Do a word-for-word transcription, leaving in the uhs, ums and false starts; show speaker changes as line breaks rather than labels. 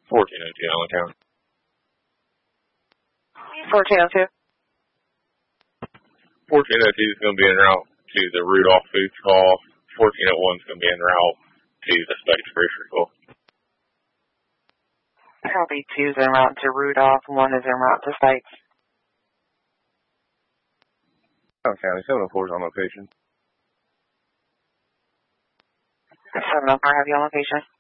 fourteen oh two Allen County.
fourteen oh two.
fourteen oh two is going to be en route to the Rudolph Food Call. fourteen oh one is going to be en route to the Space Grocery Call.
Copy. Two is en route to Rudolph. One is en route to Sykes.
Allen County, seven oh four is on location.
seven oh four, have you on location?